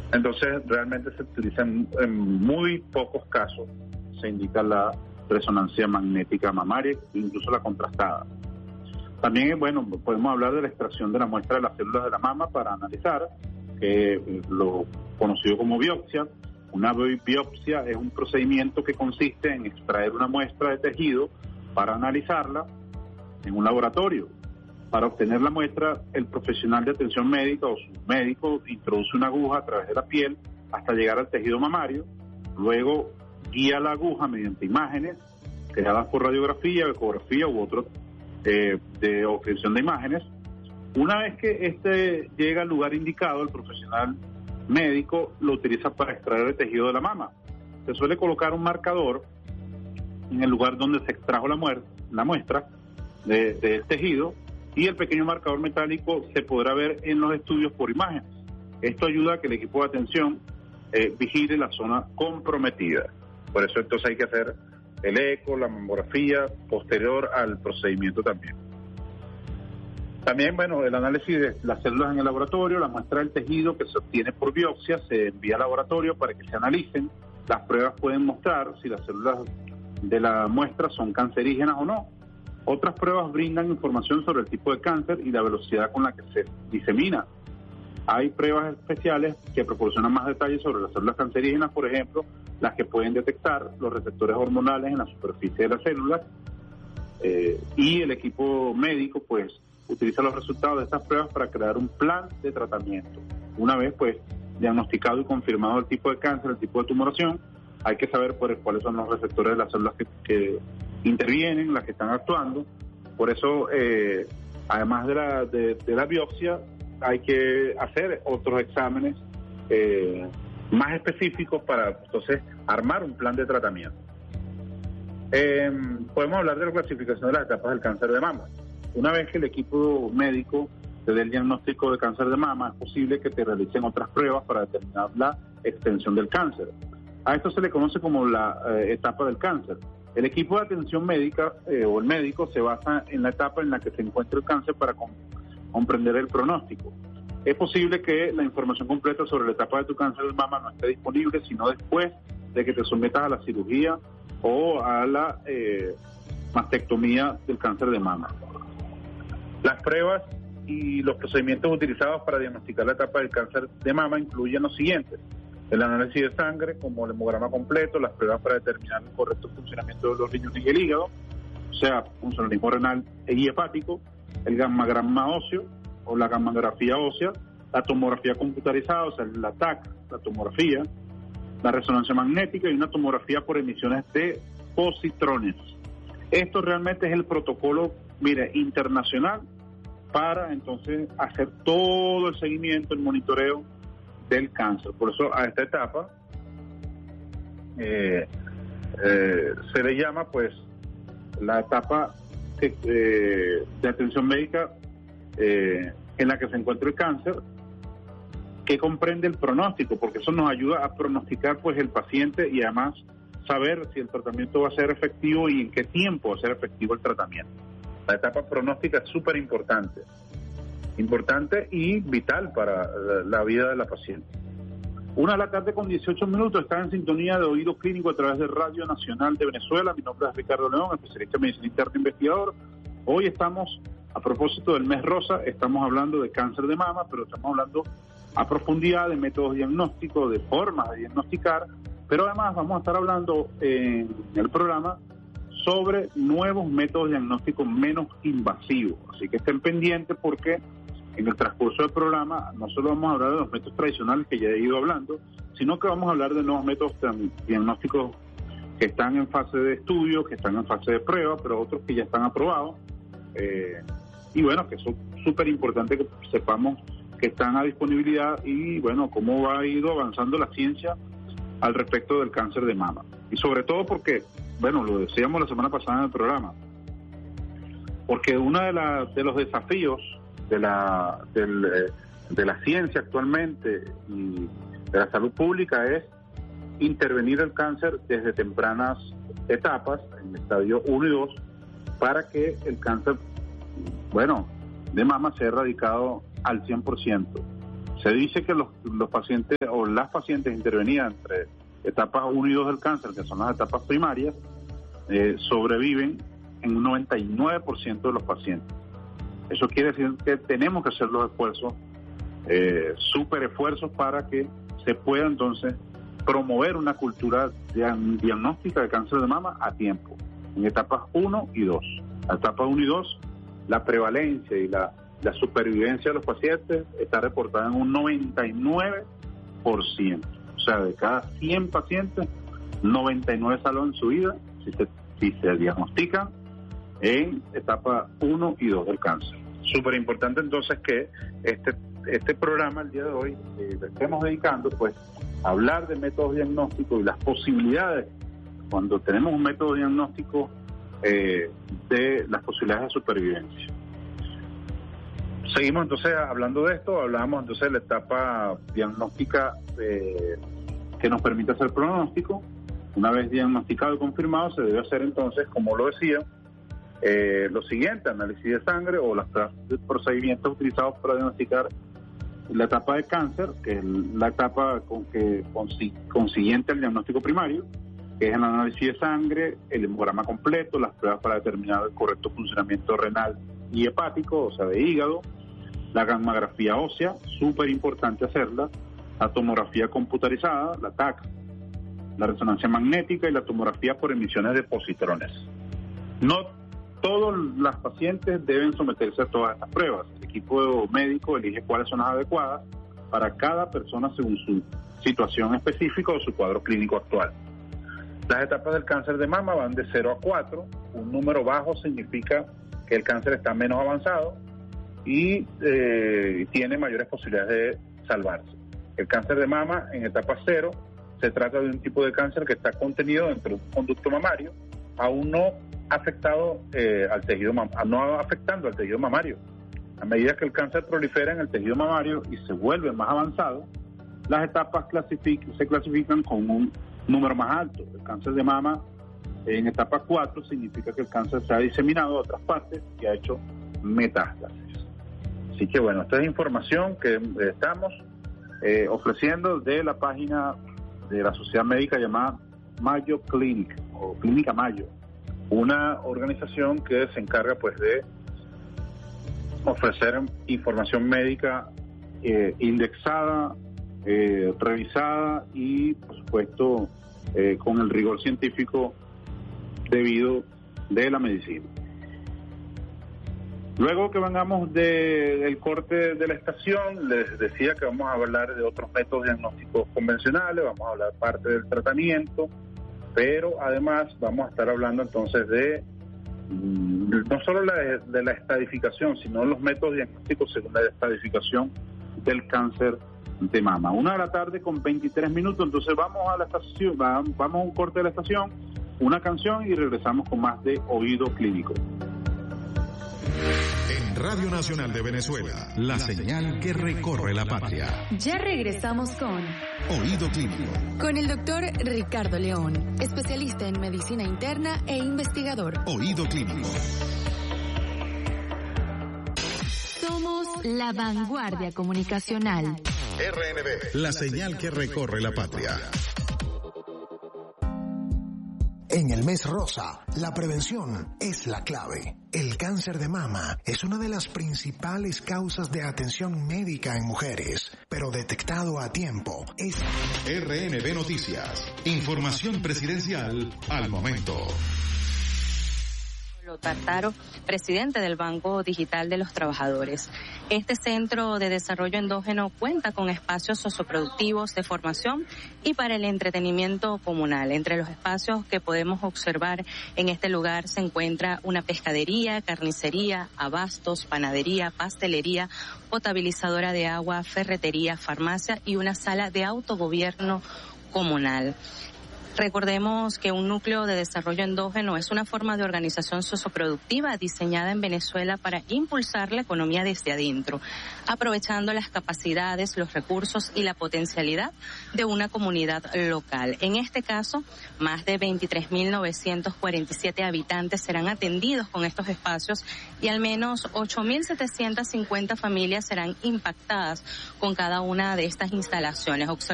Entonces realmente se utiliza en muy pocos casos, se indica la resonancia magnética mamaria, incluso la contrastada. También, bueno, podemos hablar de la extracción de la muestra de las células de la mama para analizar, lo conocido como biopsia. Una biopsia es un procedimiento que consiste en extraer una muestra de tejido para analizarla en un laboratorio. Para obtener la muestra, el profesional de atención médica o su médico introduce una aguja a través de la piel hasta llegar al tejido mamario, luego guía la aguja mediante imágenes creadas por radiografía, ecografía u otro de obtención de imágenes. Una vez que llega al lugar indicado, el profesional médico lo utiliza para extraer el tejido de la mama. Se suele colocar un marcador en el lugar donde se extrajo la muestra del tejido, y el pequeño marcador metálico se podrá ver en los estudios por imágenes. Esto ayuda a que el equipo de atención vigile la zona comprometida. Por eso entonces hay que hacer el eco, la mamografía posterior al procedimiento también. También, bueno, el análisis de las células en el laboratorio, la muestra del tejido que se obtiene por biopsia se envía al laboratorio para que se analicen. Las pruebas pueden mostrar si las células de la muestra son cancerígenas o no. Otras pruebas brindan información sobre el tipo de cáncer y la velocidad con la que se disemina. Hay pruebas especiales que proporcionan más detalles sobre las células cancerígenas, por ejemplo, las que pueden detectar los receptores hormonales en la superficie de las células, y el equipo médico pues utiliza los resultados de estas pruebas para crear un plan de tratamiento. Una vez pues diagnosticado y confirmado el tipo de cáncer, el tipo de tumoración, hay que saber cuáles son los receptores de las células que intervienen, las que están actuando. Por eso, además de la biopsia, hay que hacer otros exámenes más específicos para entonces armar un plan de tratamiento. Podemos hablar de la clasificación de las etapas del cáncer de mama. Una vez que el equipo médico te dé el diagnóstico de cáncer de mama, es posible que te realicen otras pruebas para determinar la extensión del cáncer. A esto se le conoce como la etapa del cáncer. El equipo de atención médica o el médico se basa en la etapa en la que se encuentra el cáncer para comprender el pronóstico. Es posible que la información completa sobre la etapa de tu cáncer de mama no esté disponible sino después de que te sometas a la cirugía o a la mastectomía del cáncer de mama. Las pruebas y los procedimientos utilizados para diagnosticar la etapa del cáncer de mama incluyen los siguientes: el análisis de sangre, como el hemograma completo, las pruebas para determinar el correcto funcionamiento de los riñones y el hígado, o sea, funcionalismo renal y hepático, el gammagrama óseo o la gammagrafía ósea, la tomografía computarizada, o sea, la TAC, la tomografía, la resonancia magnética y una tomografía por emisiones de positrones. Esto realmente es el protocolo, internacional para entonces hacer todo el seguimiento, el monitoreo del cáncer. Por eso a esta etapa se le llama pues la etapa de atención médica en la que se encuentra el cáncer, que comprende el pronóstico, porque eso nos ayuda a pronosticar pues el paciente y además saber si el tratamiento va a ser efectivo y en qué tiempo va a ser efectivo el tratamiento. La etapa pronóstica es súper importante y vital para la vida de la paciente. 1:18 está en sintonía de Oído Clínico a través de Radio Nacional de Venezuela. Mi nombre es Ricardo León, especialista en medicina interna e investigador. Hoy estamos, a propósito del mes rosa, estamos hablando de cáncer de mama, pero estamos hablando a profundidad de métodos diagnósticos, de formas de diagnosticar, pero además vamos a estar hablando en el programa sobre nuevos métodos diagnósticos menos invasivos. Así que estén pendientes porque en el transcurso del programa no solo vamos a hablar de los métodos tradicionales que ya he ido hablando, sino que vamos a hablar de nuevos métodos diagnósticos que están en fase de estudio, que están en fase de prueba, pero otros que ya están aprobados. Y bueno, que son súper importante que sepamos que están a disponibilidad y bueno, cómo ha ido avanzando la ciencia al respecto del cáncer de mama. Y sobre todo porque, bueno, lo decíamos la semana pasada en el programa, porque uno de los desafíos de la ciencia actualmente y de la salud pública es intervenir el cáncer desde tempranas etapas, en estadio 1 y 2, para que el cáncer, de mama sea erradicado al 100%. Se dice que los pacientes o las pacientes intervenidas entre etapas 1 y 2 del cáncer, que son las etapas primarias, sobreviven en un 99% de los pacientes. Eso quiere decir que tenemos que hacer los esfuerzos, super esfuerzos, para que se pueda entonces promover una cultura diagnóstica de cáncer de mama a tiempo, en etapas 1 y 2. La etapa 1 y 2, la prevalencia y la supervivencia de los pacientes está reportada en un 99%. O sea, de cada 100 pacientes, 99 salvan su vida si se diagnostican en etapa 1 y 2 del cáncer. Súper importante entonces que este programa el día de hoy le estemos dedicando pues a hablar de métodos diagnósticos y las posibilidades cuando tenemos un método diagnóstico de las posibilidades de supervivencia. Seguimos entonces hablando de esto, hablábamos entonces de la etapa diagnóstica que nos permite hacer pronóstico. Una vez diagnosticado y confirmado, se debe hacer entonces, como lo decía, lo siguiente: análisis de sangre o los procedimientos utilizados para diagnosticar la etapa de cáncer, que es la etapa consiguiente al diagnóstico primario, que es el análisis de sangre, el hemograma completo, las pruebas para determinar el correcto funcionamiento renal y hepático, o sea, de hígado, la gammagrafía ósea, súper importante hacerla, la tomografía computarizada, la TAC, la resonancia magnética y la tomografía por emisiones de positrones. No todos los pacientes deben someterse a todas estas pruebas. El equipo médico elige cuáles son las adecuadas para cada persona según su situación específica o su cuadro clínico actual. Las etapas del cáncer de mama van de 0 a 4. Un número bajo significa que el cáncer está menos avanzado y tiene mayores posibilidades de salvarse. El cáncer de mama en etapa 0 se trata de un tipo de cáncer que está contenido dentro de un conducto mamario, aún no afectado no afectando al tejido mamario. A medida que el cáncer prolifera en el tejido mamario y se vuelve más avanzado, las etapas se clasifican con un número más alto. El cáncer de mama en etapa 4 significa que el cáncer se ha diseminado a otras partes y ha hecho metástasis. Así que bueno, esta es información que estamos ofreciendo de la página de la sociedad médica llamada Mayo Clinic o Clínica Mayo, una organización que se encarga pues de ofrecer información médica indexada, revisada y por supuesto con el rigor científico debido de la medicina. Luego que vengamos del corte de la estación, les decía que vamos a hablar de otros métodos diagnósticos convencionales, vamos a hablar parte del tratamiento, pero además vamos a estar hablando entonces de no solo de la estadificación, sino los métodos diagnósticos según la estadificación del cáncer de mama. 1:00 con 23 minutos, entonces vamos a la estación, vamos a un corte de la estación, una canción y regresamos con más de Oído Clínico. En Radio Nacional de Venezuela, la señal que recorre la patria. Ya regresamos con Oído Clínico. Con el doctor Ricardo León, especialista en medicina interna e investigador. Oído Clínico. Somos la vanguardia comunicacional. RNB, la señal que recorre la patria. En el mes rosa, la prevención es la clave. El cáncer de mama es una de las principales causas de atención médica en mujeres, pero detectado a tiempo es... RNB Noticias, información presidencial al momento. Tartaro, presidente del Banco Digital de los Trabajadores. Este centro de desarrollo endógeno cuenta con espacios socioproductivos de formación y para el entretenimiento comunal. Entre los espacios que podemos observar en este lugar se encuentra una pescadería, carnicería, abastos, panadería, pastelería, potabilizadora de agua, ferretería, farmacia y una sala de autogobierno comunal. Recordemos que un núcleo de desarrollo endógeno es una forma de organización socioproductiva diseñada en Venezuela para impulsar la economía desde adentro, aprovechando las capacidades, los recursos y la potencialidad de una comunidad local. En este caso, más de 23.947 habitantes serán atendidos con estos espacios y al menos 8.750 familias serán impactadas con cada una de estas instalaciones.